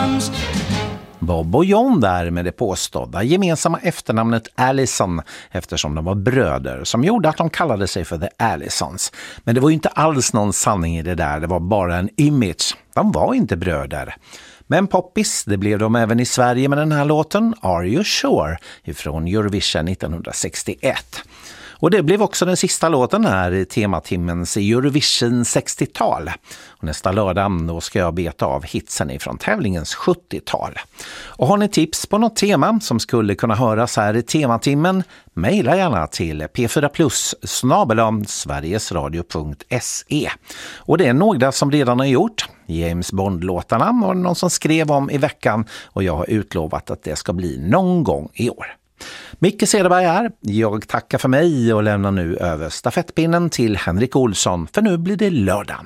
Allison. Bob och John där med det påstådda gemensamma efternamnet Allison eftersom de var bröder som gjorde att de kallade sig för The Allisons. Men det var ju inte alls någon sanning i det där, det var bara en image. De var inte bröder. Men poppis, det blev de även i Sverige med den här låten Are You Sure ifrån Eurovision 1961. Och det blev också den sista låten här i tematimmens Eurovision 60-tal. Och nästa lördag då ska jag beta av hitsen ifrån tävlingens 70-tal. Och har ni tips på något tema som skulle kunna höras här i tematimmen, mejla gärna till p4plus@sverigesradio.se. Och det är några som redan har gjort. James Bond-låtarna var det någon som skrev om i veckan och jag har utlovat att det ska bli någon gång i år. Micke Cederberg här. Jag tackar för mig och lämnar nu över stafettpinnen till Henrik Olsson för nu blir det lördag.